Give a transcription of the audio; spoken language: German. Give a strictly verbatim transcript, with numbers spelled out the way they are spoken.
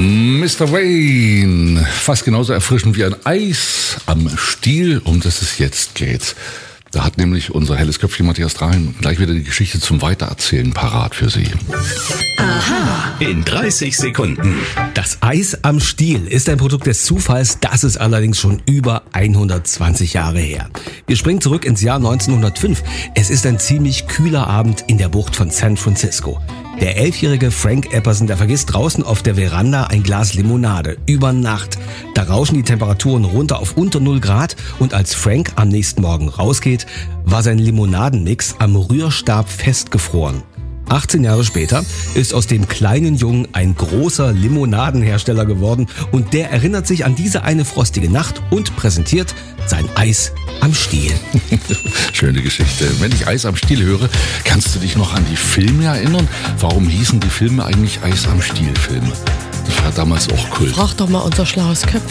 Mister Wayne, fast genauso erfrischend wie ein Eis am Stiel, um das es jetzt geht. Da hat nämlich unser helles Köpfchen Matthias Drahen gleich wieder die Geschichte zum Weitererzählen parat für Sie. Aha. In dreißig Sekunden. Das Eis am Stiel ist ein Produkt des Zufalls, das ist allerdings schon über hundertzwanzig Jahre her. Wir springen zurück ins Jahr neunzehnhundertfünf. Es ist ein ziemlich kühler Abend in der Bucht von San Francisco. Der elfjährige Frank Epperson, der vergisst draußen auf der Veranda ein Glas Limonade über Nacht. Da rauschen die Temperaturen runter auf unter null Grad und als Frank am nächsten Morgen rausgeht, war sein Limonadenmix am Rührstab festgefroren. achtzehn Jahre später ist aus dem kleinen Jungen ein großer Limonadenhersteller geworden und der erinnert sich an diese eine frostige Nacht und präsentiert sein Eis am Stiel. Schöne Geschichte. Wenn ich Eis am Stiel höre, kannst du dich noch an die Filme erinnern? Warum hießen die Filme eigentlich Eis am Stiel Filme? Das war damals auch Kult. Frag doch mal unser schlaues Köpfchen.